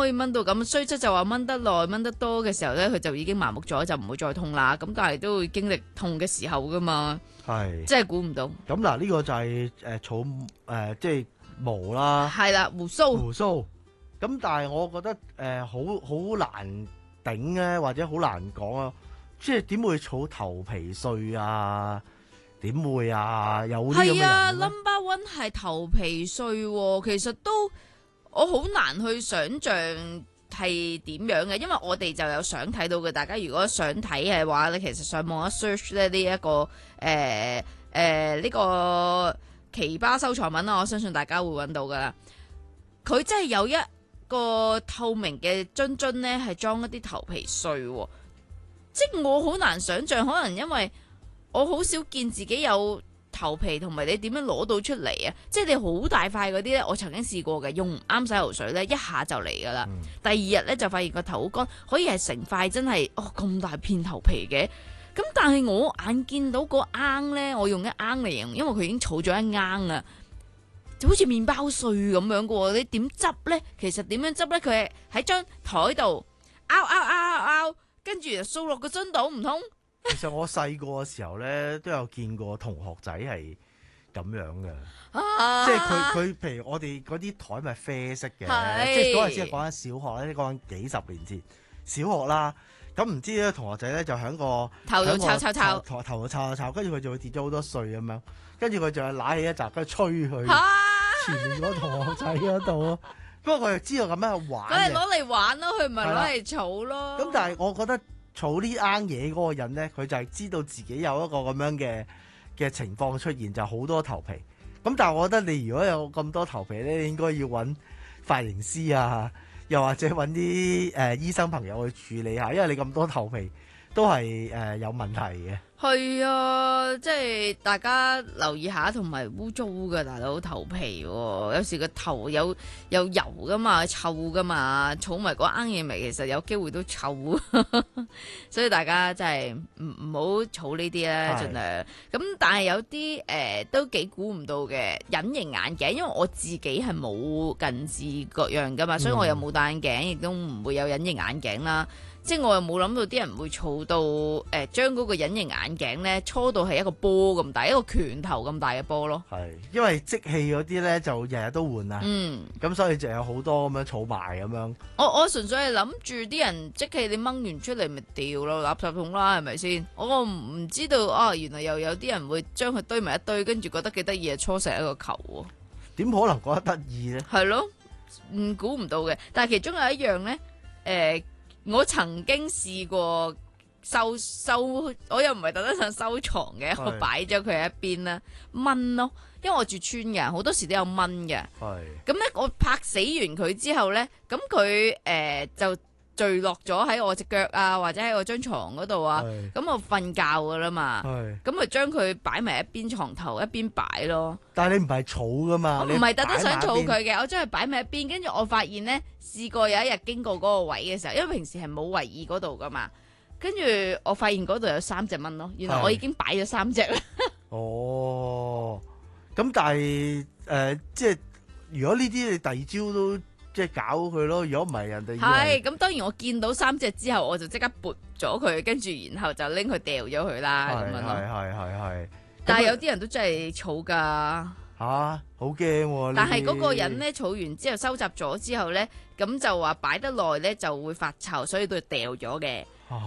以掹到咁？雖則就話掹得耐、掹得多嘅時候咧，佢就已經麻木咗，就唔會再痛啦。咁但係都會經歷痛嘅時候噶嘛， 係真係估唔到。 咁嗱，呢個就係儲即係毛啦， 係啦，胡鬚。 胡鬚。咁但係我覺得好難頂咧，或者好難講啊。即係點會儲頭皮碎啊？點會啊？有啲咁嘅人係啊咩？ ，number one 係頭皮碎喎，其實都我好難去想像係點樣嘅，因為我哋就有相睇到嘅。大家如果想睇嘅話咧，其實上網一 search 咧呢一個呢個奇葩收藏品啦，我相信大家會揾到噶啦。佢真係有一個透明嘅樽樽咧，係裝一啲頭皮碎喎。即係我好難想像，可能因為我好少見自己有頭皮，同埋你點樣攞到出嚟啊？即係你好大塊嗰啲呢，我曾經試過嘅，用唔啱洗頭水呢，一下就嚟噶啦。第二日呢，就發現個頭好乾，可以係成塊真係咁大片頭皮嘅。咁但係我眼見到個罌呢，我用一罌嚟形容，因為佢已經儲咗一罌啊，就好似麵包碎咁樣嘅喎。你點執呢？其實點樣執呢？佢係喺張台度拗，跟住就掃落個樽度，唔通？ 其實我細個嘅時候咧，都有見過同學仔係咁樣嘅，即係佢譬如我哋嗰啲台咪啡色嘅，即係嗰陣時係講緊小學咧，講緊幾十年前小學啦。咁唔知咧，同學仔咧就喺個頭度抄， 頭度抄，跟住佢就會跌咗好多碎咁樣，跟住佢就係揦起一紮，跟住吹佢前面嗰同學仔嗰度咯。不過佢又知道咁樣去玩嘅， 佢係攞嚟玩咯，佢唔係攞嚟儲咯。 咁但係我覺得儲呢啱嘢嗰個人咧，佢就係知道自己有一個咁樣嘅情況出現，就好多頭皮。咁但係我覺得你如果有咁多頭皮咧，你應該要揾髮型師啊，又或者揾啲醫生朋友去處理下，因為你咁多頭皮都係有問題嘅。 係啊，即係大家留意下，同埋污糟噶大佬頭皮，有時個頭有油噶嘛，臭噶嘛，儲埋嗰啱嘢味，其實有機會都臭，所以大家真係唔好儲呢啲啦，盡量。咁但係有啲都幾估唔到嘅隱形眼鏡，因為我自己係冇近視各樣噶嘛，所以我又冇戴眼鏡，亦都唔會有隱形眼鏡啦。即係我又冇諗到啲人會儲到將嗰個隱形眼鏡咧搓到係一個波咁大，一個拳頭咁大嘅波咯。 係，因為即棄嗰啲咧就日日都換啊。咁所以就有好多咁樣儲埋咁樣。 我純粹係諗住啲人即棄，你掹完出嚟咪掉咯，垃圾桶啦，係咪先？我唔知道啊，原來又有啲人會將佢堆埋一堆，跟住覺得幾得意，搓成一個球喎。 點可能覺得得意咧？ 係咯，估唔到嘅。但係其中有一樣咧，我曾經試過收，我又唔係特登想收藏嘅，我擺咗佢喺一邊啦，蚊咯，因為我住村嘅，好多時都有蚊嘅。咁咧，我拍死完佢之後咧，咁佢就墜落咗喺我隻腳啊，或者喺我張床嗰度啊，咁我瞓覺噶啦嘛，咁咪將佢擺埋一邊床頭一邊擺咯。 但係你唔係儲噶嘛？ 我唔係特登想儲佢嘅，我將佢擺埋一邊，跟住我發現咧，試過有一日經過嗰個位嘅時候，因為平時係冇為意嗰度噶嘛，跟住我發現嗰度有3隻蚊咯，原來我已經擺咗3隻啦。 哦，咁但係即係如果呢啲你第二朝都即係搞佢咯，如果唔係人哋係咁，當然我見到3隻之後，我就即刻撥咗佢，跟住然後就拎佢掉咗佢啦，咁樣咯。 係。 但係有啲人都真係儲噶吓，好驚喎！ 但係嗰個人咧儲完之後收集咗之後咧，咁就話擺得耐咧就會發臭，所以都掉咗嘅。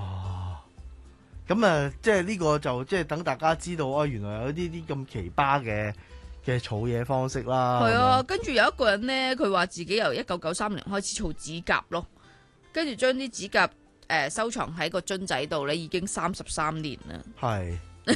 咁啊，即係呢個就即係等大家知道啊，原來有呢啲咁奇葩嘅儲嘢方式啦。 係啊，跟住有一個人咧，佢話自己由1993年開始儲指甲咯，跟住將啲指甲收藏喺個樽仔度咧，已經33年啦。 係。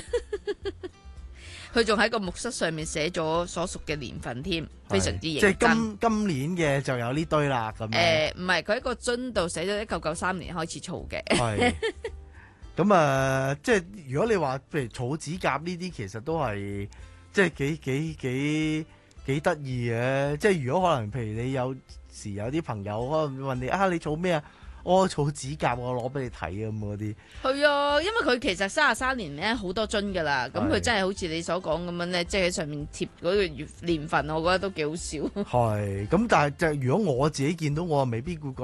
佢仲喺個木塞上面寫咗所屬嘅年份添，非常之認真。 即係今年嘅就有呢堆啦，咁樣。 唔係，佢喺個樽度寫咗1993年開始儲嘅。 係。咁啊，即係如果你話譬如儲指甲呢啲，其實都係即係幾得意嘅。即係如果可能，譬如你有時有啲朋友可能問你啊，你儲咩啊？我儲指甲，我攞俾你睇咁嗰啲。係啊，因為佢其實33年咧好多樽噶啦，咁佢真係好似你所講咁樣咧，即係喺上面貼嗰個年份，我覺得都幾好笑。 係，咁但係就如果我自己見到，我未必會覺